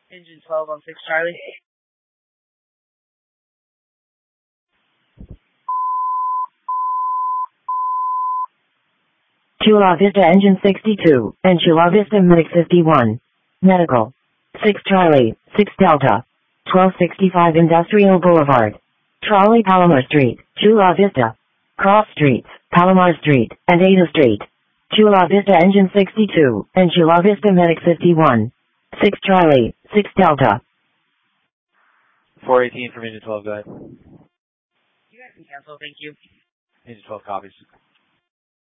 Engine 12 on 6 Charlie. Chula Vista Engine 62, and Chula Vista Medic 51. Medical. 6 Charlie, 6 Delta. 1265 Industrial Boulevard. Trolley Palomar Street, Chula Vista. Cross Streets, Palomar Street, and Ada Street. Chula Vista Engine 62, and Chula Vista Medic 51. 6 Charlie, 6 Delta. 418 from Engine 12, go ahead. You guys can cancel, thank you. Engine 12 copies.